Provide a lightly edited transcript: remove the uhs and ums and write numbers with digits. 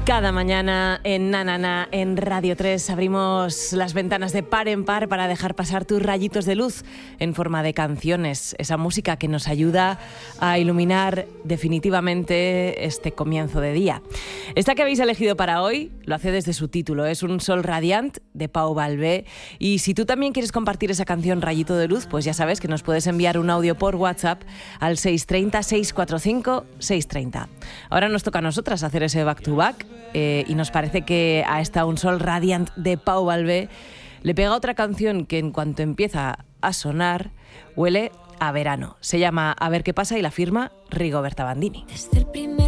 Cada mañana en Nanana, en Radio 3, abrimos las ventanas de par en par para dejar pasar tus rayitos de luz en forma de canciones. Esa música que nos ayuda a iluminar definitivamente este comienzo de día. Esta que habéis elegido para hoy lo hace desde su título. Es Un sol radiant de Pau Vallvé. Y si tú también quieres compartir esa canción Rayito de Luz, pues ya sabes que nos puedes enviar un audio por WhatsApp al 630-645-630. Ahora nos toca a nosotras hacer ese back-to-back. Y nos parece que a esta Un sol radiant de Pau Vallvé le pega otra canción que en cuanto empieza a sonar huele a verano. Se llama A ver qué pasa y la firma Rigoberta Bandini. Desde el primer